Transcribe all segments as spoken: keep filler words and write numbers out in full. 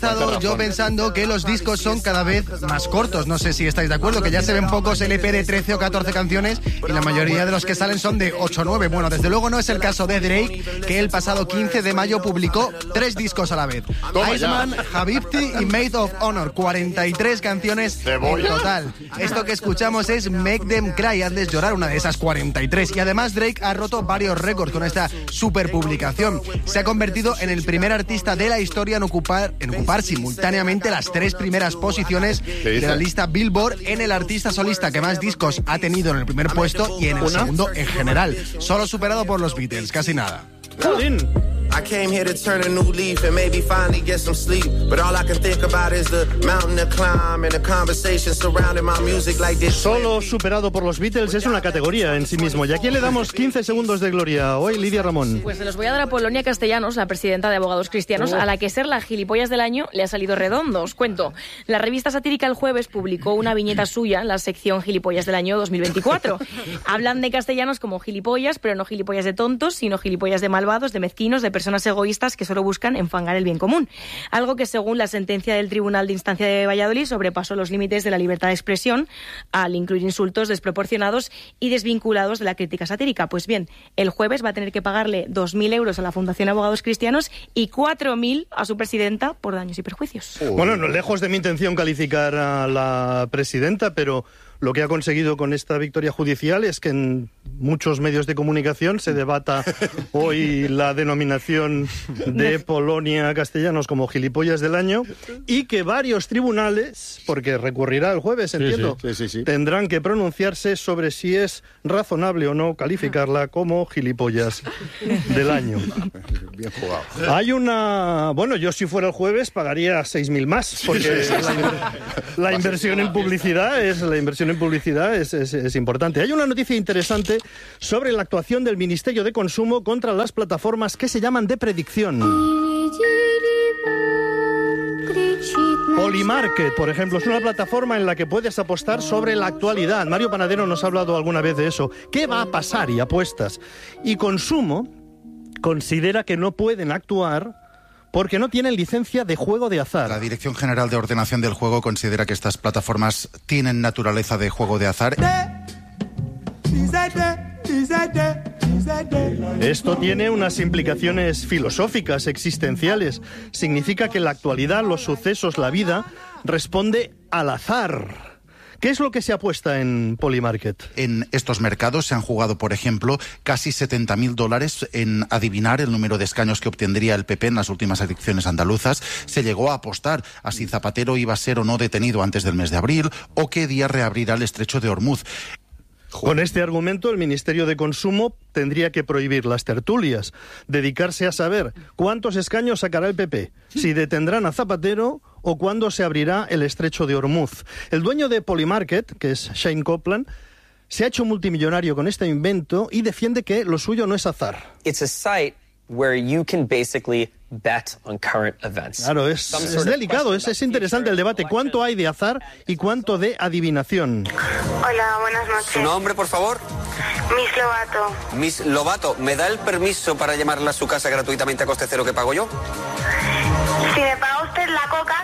Yo pensando que los discos son cada vez más cortos, no sé si estáis de acuerdo, que ya se ven pocos L P de trece o catorce canciones y la mayoría de los que salen son de ocho o nueve. Bueno, desde luego no es el caso de Drake, que el pasado quince de mayo publicó tres discos a la vez. Iceman, Habibti y Maid of Honor, cuarenta y tres canciones en total. Esto que escuchamos es Make Them Cry, hazles llorar, una de esas cuarenta y tres. Y además Drake ha roto varios récords con esta superpublicación. Se ha convertido en el primer artista de la historia en ocupar, en ocupar simultáneamente las tres primeras posiciones de la lista Billboard en el artista solista que más discos ha tenido en el primer puesto y en el segundo en general, solo superado por los Beatles, casi nada. I came here to turn a new leaf and maybe finally get some sleep. But all I can think about is the mountain to climb and the conversation surrounding my music like this. Solo superado por los Beatles es una categoría en sí mismo. ¿Y a quién le damos quince segundos de gloria hoy, Lidia Ramón? Pues se los voy a dar a Polonia Castellanos, la presidenta de Abogados Cristianos, a la que ser la gilipollas del año le ha salido redondo. Os cuento. La revista satírica El Jueves publicó una viñeta suya en la sección Gilipollas del año dos mil veinticuatro. Hablan de castellanos como gilipollas, pero no gilipollas de tontos, sino gilipollas de malvados, de mezquinos, de personas egoístas que solo buscan enfangar el bien común. Algo que, según la sentencia del Tribunal de Instancia de Valladolid, sobrepasó los límites de la libertad de expresión al incluir insultos desproporcionados y desvinculados de la crítica satírica. Pues bien, El Jueves va a tener que pagarle dos mil euros a la Fundación Abogados Cristianos y cuatro mil a su presidenta por daños y perjuicios. Bueno, no, lejos de mi intención calificar a la presidenta, pero lo que ha conseguido con esta victoria judicial es que en muchos medios de comunicación se debata hoy la denominación de Polonia Castellanos como gilipollas del año y que varios tribunales, porque recurrirá el jueves, entiendo, sí, sí, sí, sí. tendrán que pronunciarse sobre si es razonable o no calificarla como gilipollas del año. Bien jugado. Hay una... Bueno, yo si fuera el jueves pagaría seis mil más, porque la, inver... la inversión en publicidad es la inversión en publicidad es, es, es importante. Hay una noticia interesante sobre la actuación del Ministerio de Consumo contra las plataformas que se llaman de predicción. Polymarket, por ejemplo, es una plataforma en la que puedes apostar sobre la actualidad. Mario Panadero nos ha hablado alguna vez de eso. ¿Qué va a pasar? Y apuestas. Y Consumo considera que no pueden actuar porque no tienen licencia de juego de azar. La Dirección General de Ordenación del Juego considera que estas plataformas tienen naturaleza de juego de azar. Esto tiene unas implicaciones filosóficas, existenciales. Significa que la actualidad, los sucesos, la vida, responde al azar. ¿Qué es lo que se apuesta en Polymarket? En estos mercados se han jugado, por ejemplo, casi setenta mil dólares en adivinar el número de escaños que obtendría el P P en las últimas elecciones andaluzas. Se llegó a apostar a si Zapatero iba a ser o no detenido antes del mes de abril o qué día reabrirá el estrecho de Hormuz. Con este argumento, el Ministerio de Consumo tendría que prohibir las tertulias, dedicarse a saber cuántos escaños sacará el P P, si detendrán a Zapatero o cuándo se abrirá el estrecho de Hormuz. El dueño de Polymarket, que es Shane Copland, se ha hecho multimillonario con este invento y defiende que lo suyo no es azar. It's a site where you can basically bet on current events. Claro, es, es delicado, es, es interesante el debate. ¿Cuánto hay de azar y cuánto de adivinación? Hola, buenas noches. ¿Su nombre, por favor? Miss Lobato. Miss Lobato, ¿me da el permiso para llamarla a su casa gratuitamente a coste cero que pago yo? Si me paga usted la coca...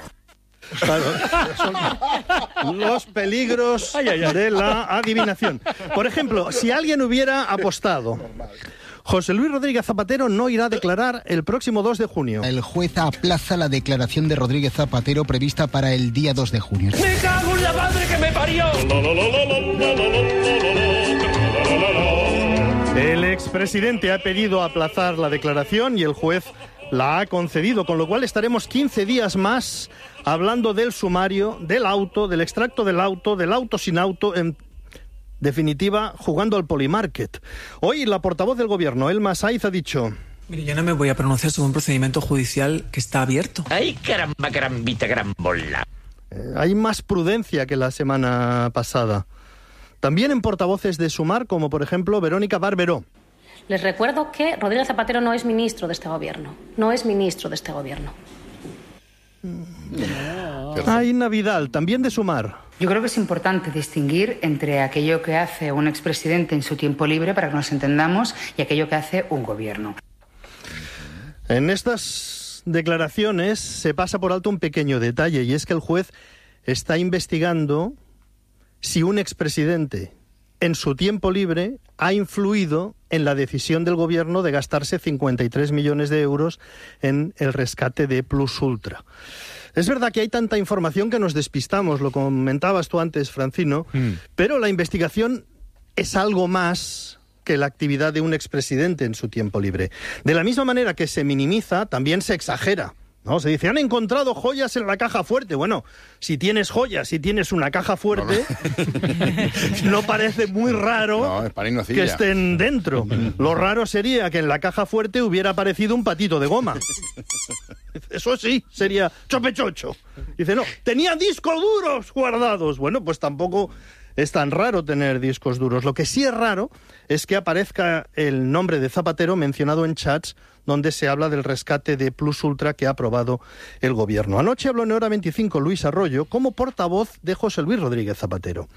Claro, son los peligros de la adivinación. Por ejemplo, si alguien hubiera apostado... José Luis Rodríguez Zapatero no irá a declarar el próximo dos de junio. El juez aplaza la declaración de Rodríguez Zapatero prevista para el día dos de junio. ¡Me cago en la madre que me parió! El expresidente ha pedido aplazar la declaración y el juez la ha concedido, con lo cual estaremos quince días más hablando del sumario, del auto, del extracto del auto, del auto sin auto, en definitiva, jugando al Polymarket. Hoy la portavoz del gobierno, Elma Saiz, ha dicho... Mire, yo no me voy a pronunciar sobre un procedimiento judicial que está abierto. ¡Ay, caramba, carambita, carambola! Eh, hay más prudencia que la semana pasada. También en portavoces de Sumar, como por ejemplo Verónica Barberó. Les recuerdo que Rodríguez Zapatero no es ministro de este gobierno. No es ministro de este gobierno. Hay Navidad, también de Sumar. Yo creo que es importante distinguir entre aquello que hace un expresidente en su tiempo libre, para que nos entendamos, y aquello que hace un gobierno. En estas declaraciones se pasa por alto un pequeño detalle, y es que el juez está investigando si un expresidente en su tiempo libre ha influido en la decisión del gobierno de gastarse cincuenta y tres millones de euros en el rescate de Plus Ultra. Es verdad que hay tanta información que nos despistamos, lo comentabas tú antes, Francino, mm. pero la investigación es algo más que la actividad de un expresidente en su tiempo libre. De la misma manera que se minimiza, también se exagera. No, se dice, han encontrado joyas en la caja fuerte. Bueno, si tienes joyas, si tienes una caja fuerte, no, no. no parece muy raro no, que estén dentro. Lo raro sería que en la caja fuerte hubiera aparecido un patito de goma. Eso sí, sería chopechocho. Dice, no, tenía discos duros guardados. Bueno, pues tampoco es tan raro tener discos duros. Lo que sí es raro es que aparezca el nombre de Zapatero mencionado en chats donde se habla del rescate de Plus Ultra que ha aprobado el gobierno. Anoche habló en Hora veinticinco Luis Arroyo como portavoz de José Luis Rodríguez Zapatero.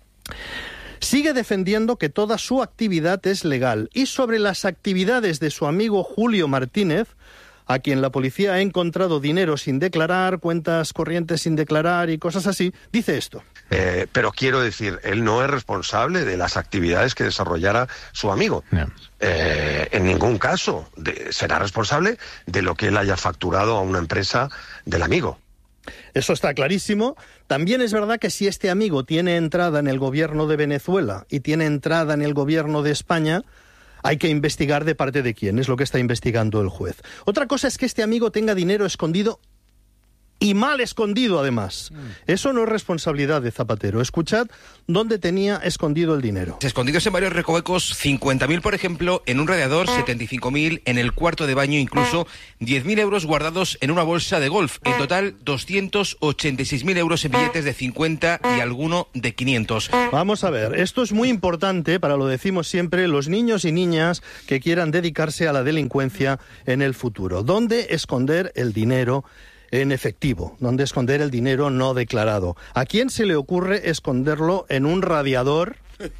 Sigue defendiendo que toda su actividad es legal, y sobre las actividades de su amigo Julio Martínez, a quien la policía ha encontrado dinero sin declarar, cuentas corrientes sin declarar y cosas así, dice esto. Eh, pero quiero decir, él no es responsable de las actividades que desarrollara su amigo. No. Eh, en ningún caso de, será responsable de lo que él haya facturado a una empresa del amigo. Eso está clarísimo. También es verdad que si este amigo tiene entrada en el gobierno de Venezuela y tiene entrada en el gobierno de España, hay que investigar de parte de quién, es lo que está investigando el juez. Otra cosa es que este amigo tenga dinero escondido, y mal escondido además. Eso no es responsabilidad de Zapatero. Escuchad dónde tenía escondido el dinero. Escondidos en varios recovecos, cincuenta mil por ejemplo, en un radiador, setenta y cinco mil, en el cuarto de baño incluso, diez mil euros guardados en una bolsa de golf. En total, doscientos ochenta y seis mil euros en billetes de cincuenta y alguno de quinientos. Vamos a ver, esto es muy importante, para lo decimos siempre, los niños y niñas que quieran dedicarse a la delincuencia en el futuro. ¿Dónde esconder el dinero en efectivo? ¿Dónde esconder el dinero no declarado? ¿A quién se le ocurre esconderlo en un radiador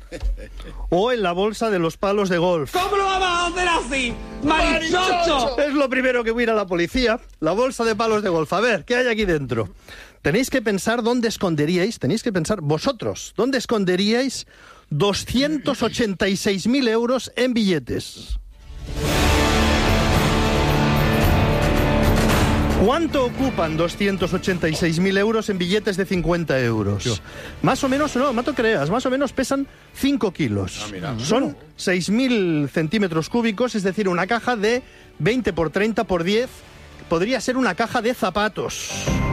o en la bolsa de los palos de golf? ¿Cómo lo vamos a hacer así? ¡Marichocho! Es lo primero que voy a ir a la policía, la bolsa de palos de golf. A ver, ¿qué hay aquí dentro? Tenéis que pensar dónde esconderíais, tenéis que pensar vosotros, ¿dónde esconderíais doscientos ochenta y seis mil euros en billetes? ¿Cuánto ocupan doscientos ochenta y seis mil euros en billetes de cincuenta euros? Yo. Más o menos, no, no te creas, más o menos pesan cinco kilos. Ah, mira. Son seis mil centímetros cúbicos, es decir, una caja de veinte por treinta por diez, podría ser una caja de zapatos.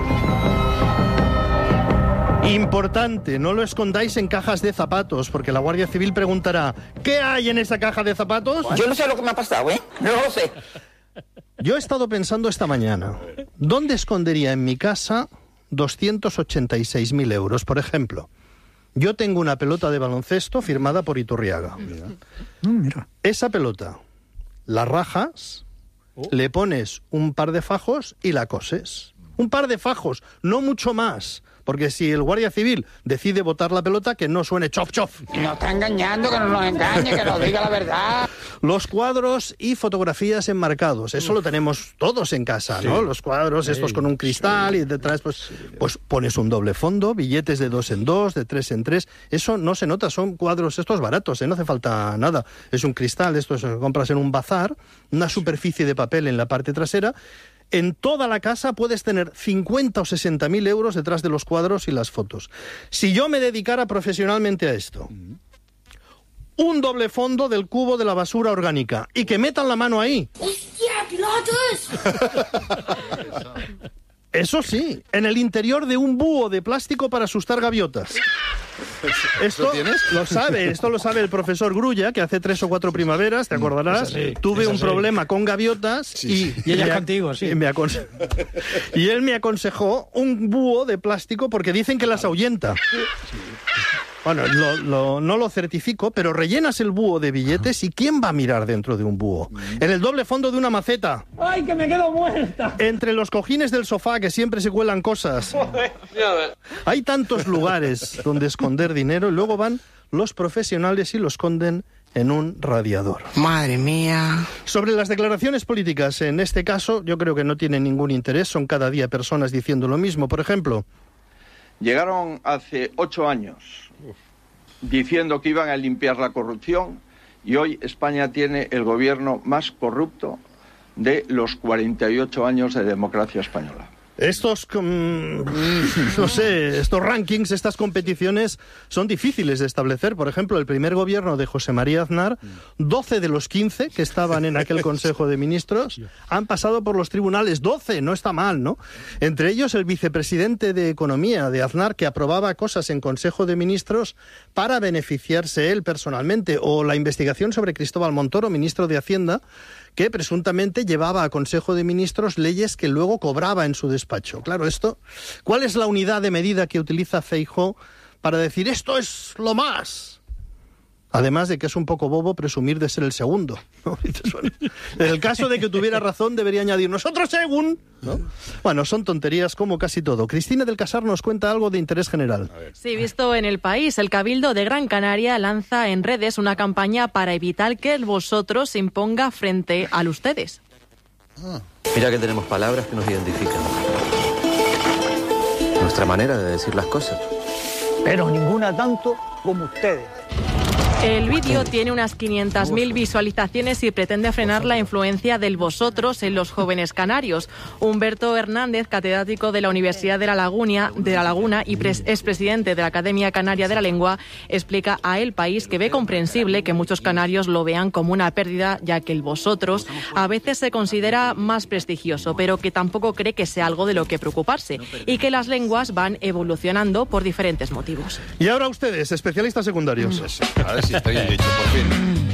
Importante, no lo escondáis en cajas de zapatos, porque la Guardia Civil preguntará, ¿qué hay en esa caja de zapatos? Yo no sé lo que me ha pasado, ¿eh? No lo sé. Yo he estado pensando esta mañana, ¿dónde escondería en mi casa doscientos ochenta y seis mil euros? Por ejemplo, yo tengo una pelota de baloncesto firmada por Iturriaga. Mira. Mira. Esa pelota la rajas, oh. le pones un par de fajos y la coses. Un par de fajos, no mucho más. Porque si el Guardia Civil decide botar la pelota, que no suene chof chof. Nos está engañando, que no nos engañe, que nos diga la verdad. Los cuadros y fotografías enmarcados, eso lo tenemos todos en casa, sí. ¿no? Los cuadros sí, estos con un cristal sí. y detrás pues, sí. pues pones un doble fondo, billetes de dos en dos, de tres en tres. Eso no se nota, son cuadros estos baratos, ¿eh? No hace falta nada. Es un cristal, esto se compras en un bazar, una superficie de papel en la parte trasera. En toda la casa puedes tener cincuenta o sesenta mil euros detrás de los cuadros y las fotos. Si yo me dedicara profesionalmente a esto, un doble fondo del cubo de la basura orgánica y que metan la mano ahí. ¡Hostia, pilotos! Eso sí, en el interior de un búho de plástico para asustar gaviotas. Esto ¿Lo tienes? Lo sabe, esto lo sabe el profesor Grulla, que hace tres o cuatro primaveras, te acordarás, sí, tuve un sí. problema con gaviotas sí, y, y ella me, contigo, sí. Y, me aconse- y él me aconsejó un búho de plástico porque dicen que las ahuyenta. Bueno, lo, lo, no lo certifico, pero rellenas el búho de billetes y ¿quién va a mirar dentro de un búho? En el doble fondo de una maceta. ¡Ay, que me quedo muerta! Entre los cojines del sofá, que siempre se cuelan cosas. Hay tantos lugares donde esconder dinero y luego van los profesionales y lo esconden en un radiador. Madre mía. Sobre las declaraciones políticas, en este caso, yo creo que no tienen ningún interés, son cada día personas diciendo lo mismo. Por ejemplo, llegaron hace ocho años diciendo que iban a limpiar la corrupción y hoy España tiene el gobierno más corrupto de los cuarenta y ocho años de democracia española. Estos, no sé, estos rankings, estas competiciones son difíciles de establecer. Por ejemplo, el primer gobierno de José María Aznar, doce de los quince que estaban en aquel Consejo de Ministros han pasado por los tribunales. doce, no está mal, ¿no? Entre ellos el vicepresidente de Economía de Aznar, que aprobaba cosas en Consejo de Ministros para beneficiarse él personalmente, o la investigación sobre Cristóbal Montoro, ministro de Hacienda, que presuntamente llevaba a Consejo de Ministros leyes que luego cobraba en su despacho. Claro, esto, ¿cuál es la unidad de medida que utiliza Feijóo para decir esto es lo más? Además de que es un poco bobo presumir de ser el segundo, ¿no? En el caso de que tuviera razón, debería añadir nosotros según, ¿no? Bueno, son tonterías como casi todo. Cristina del Casar nos cuenta algo de interés general. Sí, visto en El País, el Cabildo de Gran Canaria lanza en redes una campaña para evitar que el vosotros se imponga frente al ustedes. Ah. Mira que tenemos palabras que nos identifican. Nuestra manera de decir las cosas. Pero ninguna tanto como ustedes. El vídeo tiene unas quinientas mil visualizaciones y pretende frenar la influencia del vosotros en los jóvenes canarios. Humberto Hernández, catedrático de la Universidad de La Laguna, de la Laguna y expresidente de la Academia Canaria de la Lengua, explica a El País que ve comprensible que muchos canarios lo vean como una pérdida, ya que el vosotros a veces se considera más prestigioso, pero que tampoco cree que sea algo de lo que preocuparse y que las lenguas van evolucionando por diferentes motivos. Y ahora ustedes, especialistas secundarios. A ver si está bien dicho, por fin.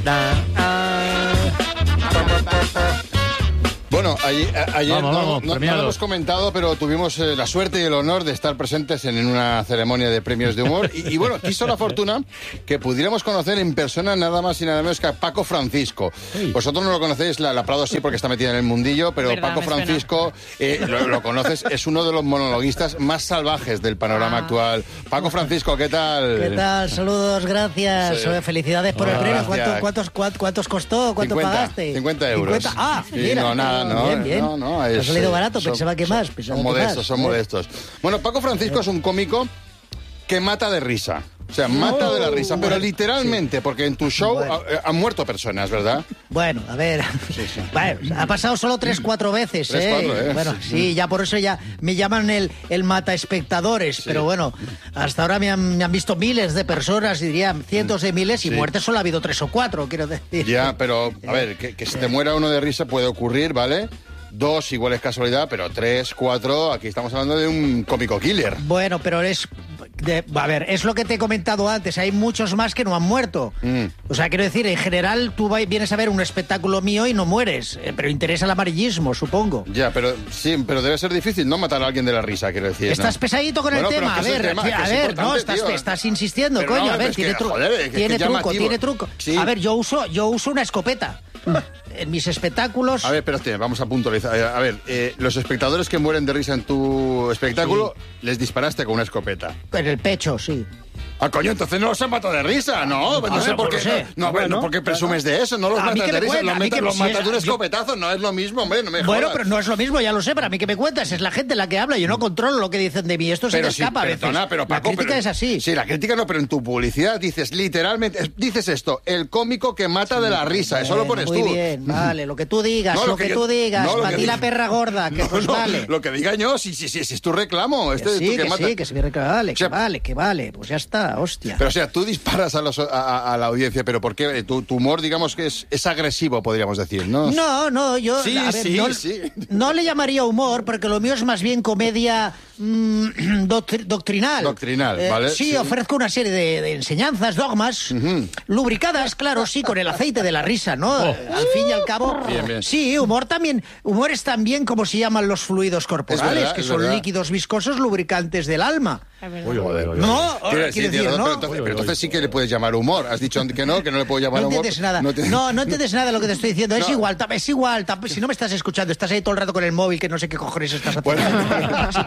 Bueno, ayer, ayer vamos, no, vamos, no, no lo hemos comentado, pero tuvimos eh, la suerte y el honor de estar presentes en, en una ceremonia de premios de humor. Y, y bueno, quiso la fortuna que pudiéramos conocer en persona nada más y nada menos que a Paco Francisco. Sí. Vosotros no lo conocéis, la, la Prado sí porque está metida en el mundillo, pero verdad, Paco Francisco, eh, lo, lo conoces, es uno de los monologuistas más salvajes del panorama ah. actual. Paco Francisco, ¿qué tal? ¿Qué tal? Saludos, gracias. Sí. Felicidades por oh, el premio. ¿Cuánto, cuántos, cuántos, ¿Cuántos costó? ¿Cuánto cincuenta, pagaste? cincuenta euros. cincuenta. Ah, sí, mira. No, nada. No, bien, bien. no, no. Es, ha salido barato, son, pensaba que más. Pensaba son que modestos, más. son modestos. Bueno, Paco Francisco es un cómico que mata de risa. O sea, mata oh, de la risa, pero bueno, literalmente, sí. Porque en tu show bueno. ha, han muerto personas, ¿verdad? Bueno, a ver, sí, sí. Bueno, ha pasado solo tres, cuatro veces, tres, ¿eh? Cuatro, ¿eh? Bueno, sí, ya por eso ya me llaman el, el mata espectadores, sí. Pero bueno, hasta ahora me han, me han visto miles de personas, dirían cientos de miles, y sí. Muertes solo ha habido tres o cuatro, quiero decir. Ya, pero, a ver, que, que se te muera uno de risa puede ocurrir, ¿vale? Dos, igual es casualidad, pero tres, cuatro, aquí estamos hablando de un cómico killer. Bueno, pero es... De, a ver, es lo que te he comentado antes, hay muchos más que no han muerto. Mm. O sea, quiero decir, en general tú vienes a ver un espectáculo mío y no mueres, eh, pero interesa el amarillismo, supongo. Ya, pero sí, pero debe ser difícil no matar a alguien de la risa, quiero decir. Estás ¿no? pesadito con bueno, el tema, a ver, tema, a ver, no, estás, estás insistiendo, pero coño, no, a ver, tiene, que, tru joder, que, tiene que truco, llamativo. tiene truco. Sí. A ver, yo uso, yo uso una escopeta. En mis espectáculos... A ver, espérate, vamos a puntualizar. A ver, eh, los espectadores que mueren de risa en tu espectáculo, sí. Les disparaste con una escopeta. En el pecho, sí. Ah, coño, entonces no los han matado de risa, ¿no? No, no sé por qué. Sé. No, no, bueno, no porque presumes de eso, no los matas de risa, los, metas, los matas de un escopetazo, no es lo mismo, hombre, no me Bueno, jodas. Pero no es lo mismo, ya lo sé, pero a mí que me cuentas, es la gente la que habla, yo no controlo lo que dicen de mí, esto se pero me escapa sí, a veces. Perdona, pero Paco, la crítica pero, es así. Sí, la crítica no, pero en tu publicidad dices literalmente, dices esto, el cómico que mata sí, de la risa, bueno, eso lo pones muy tú. Muy bien, vale, lo que tú digas, no, lo, lo que, que tú digas, no, para ti la perra gorda, que no, pues no, vale. Lo que diga yo, si sí, sí, sí, es tu reclamo. Este, sí, tú que, que sí, mata. que sí, que vale, que vale, que vale, pues ya está, hostia. Pero o sea, tú disparas a los A, a la audiencia, pero ¿por qué? Tu, tu humor, digamos que es, es agresivo, podríamos decir, ¿no? No, no, yo sí, a ver, sí, no, sí. no le llamaría humor, porque lo mío es más bien comedia mmm, doctri doctrinal. Doctrinal, eh, ¿vale? Sí, sí, ofrezco una serie de, de enseñanzas, dogmas, uh-huh. lubricadas, claro, sí, con el aceite de la risa, ¿no? Oh. Al fin y al cabo, bien, bien. Sí, humor también, humor es también como se llaman los fluidos corporales, verdad, que son verdad. líquidos viscosos lubricantes del alma. Uy, joder, joder. No, quiero decir, decir, no, ¿no? Pero, entonces, pero entonces sí que le puedes llamar humor. Has dicho que no, que no le puedo llamar no humor. Entiendes nada. No, te... no, no entiendes nada de lo que te estoy diciendo. No. Es igual, es igual. Si no me estás escuchando, estás ahí todo el rato con el móvil, que no sé qué cojones estás haciendo. Bueno. Si te veo.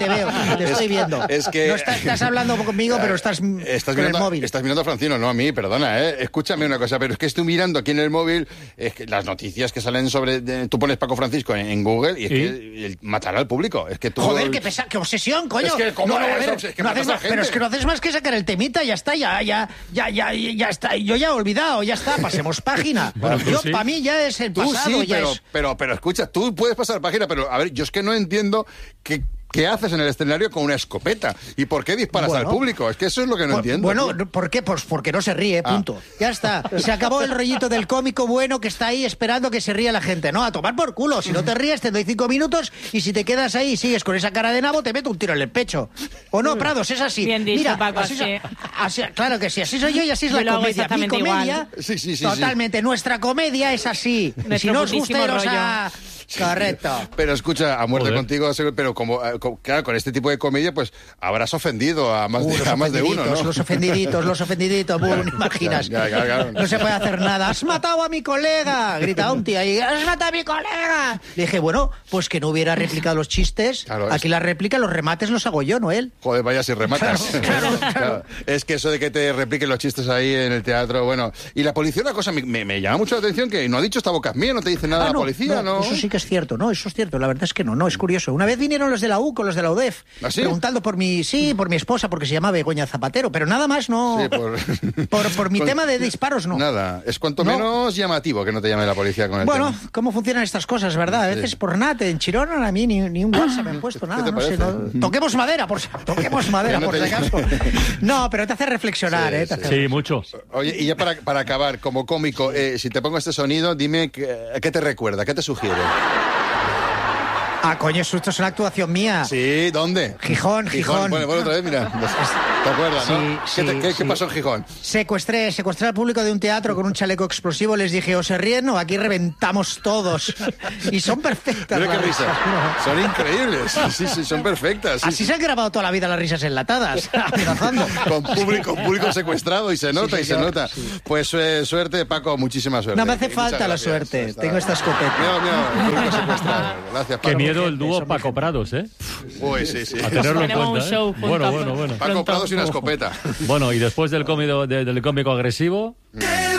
Te estoy viendo. Es que... No estás, estás hablando conmigo, pero estás, estás con mirando, el móvil. Estás mirando a Francino, no a mí, perdona, ¿eh? Escúchame una cosa, pero es que estoy mirando aquí en el móvil es que las noticias que salen sobre... De, tú pones Paco Francisco en, en Google y es ¿Sí? que el, matará al público. Es que tú... Joder, qué, pesa, qué obsesión, coño. Es que, ¿cómo no, no, no, ver, es que no matas haces a más, gente. pero es que no haces más que sacar el temita, ya está, ya, ya, ya, ya, ya está. Yo ya he olvidado, ya está, pasemos página. Bueno, yo, sí. Para mí ya es el tú pasado. Sí, ya pero, es... pero, pero escucha, tú puedes pasar página, pero a ver, yo es que no entiendo que... ¿Qué haces en el escenario con una escopeta? ¿Y por qué disparas bueno, al público? Es que eso es lo que no por, entiendo. Bueno, tío. ¿por qué? Pues porque no se ríe, punto. Ah. Ya está. Se acabó el rollito del cómico bueno que está ahí esperando que se ría la gente. No, a tomar por culo. Si no te ríes, te doy cinco minutos y si te quedas ahí y sigues con esa cara de nabo, te meto un tiro en el pecho. ¿O no, Prados? Es así. Bien dicho, Mira, Paco, así, sí. así, claro que sí. Así soy yo y así es yo la comedia. Mi comedia, sí, sí, sí, totalmente. Sí. Nuestra comedia es así. Nuestro si no os gusta, iros a... Sí. Correcto. Pero escucha, a muerte Joder. contigo, pero como, como claro, con este tipo de comedia, pues habrás ofendido a más, uh, de, a más de uno, ¿no? Los ofendiditos, los ofendiditos, ¿no imaginas? Ya, ya, ya, no se puede hacer nada. ¡Has matado a mi colega! Grita un tío ahí, ¡has matado a mi colega! Le dije, bueno, pues que no hubiera replicado los chistes. Claro, Aquí es... la réplica, los remates los hago yo, ¿no él? Joder, vaya si rematas. Claro, claro, claro. Es que eso de que te repliquen los chistes ahí en el teatro, bueno. Y la policía, una cosa me, me, me llama mucho la atención, que no ha dicho esta boca es mía, no te dice nada ah, no, la policía, ¿no? ¿no? Eso sí que es cierto, ¿no? Eso es cierto, la verdad es que no, no, es curioso. Una vez vinieron los de la U con los de la U D E F, ¿Ah, sí? preguntando por mi, sí, por mi esposa, porque se llama Begoña Zapatero, pero nada más no. Sí, por... por, por mi con... tema de disparos, no. Nada, es cuanto no. menos llamativo que no te llame la policía con el bueno, tema. ¿cómo funcionan estas cosas, verdad? A veces sí. por nada, en Chirón a mí ni, ni un WhatsApp me han puesto, nada, no sé. No... Toquemos madera, por, toquemos madera, no por si acaso. No, pero te hace reflexionar, sí, ¿eh? Te sí. hace sí, reflexionar. mucho. Oye, y ya para, para acabar, como cómico, eh, si te pongo este sonido, dime qué, qué te recuerda, qué te sugiere. Ah, coño, esto es una actuación mía. Sí, ¿dónde? Gijón, Gijón. Gijón. Bueno, bueno, otra vez, mira. ¿Te acuerdas, sí, no? Sí, ¿Qué, te, qué, sí. ¿Qué pasó en Gijón? Secuestré, secuestré al público de un teatro con un chaleco explosivo. Les dije, ¿o se ríen o aquí reventamos todos? Y son perfectas. Mira qué las risas. risas. Son increíbles. Sí, sí, son perfectas. Sí, Así sí. se han grabado toda la vida las risas enlatadas. Amenazando. Con público, público secuestrado y se nota sí, y se nota. Sí. Pues eh, suerte, Paco, muchísima suerte. No me hace falta la suerte. Está... Tengo esta escopeta. Mira, mira, público secuestrado. Gracias, Paco. Qué miedo el dúo Paco Prados, ¿eh? Uy, sí, sí. A tenerlo en Tenemos cuenta, un show ¿eh? Bueno, bueno, bueno. Paco Prados y una escopeta. Bueno, y después del cómico, de, del cómico agresivo...